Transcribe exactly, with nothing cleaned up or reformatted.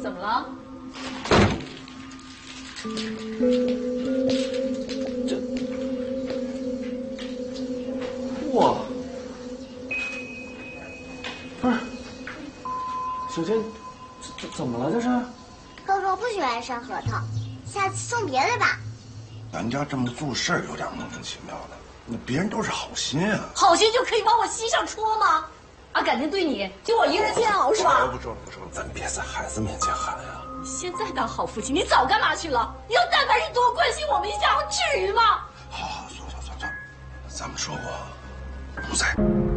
怎么了？ 这，哇，不是，小倩，这怎么了这是？ 哥哥不喜欢上核桃，下次送别的吧。 咱家这么做事儿有点莫名其妙的，那别人都是好心啊。 好心就可以往我膝上戳吗？啊，感情对你就我一个人偏好是吧？ 不中了不中了，咱别在孩子面前喊呀。 你现在当好父亲，你早干嘛去了？你要但凡是多关心我们一下，至于吗？ 好，好，算算算算，咱们说过不再。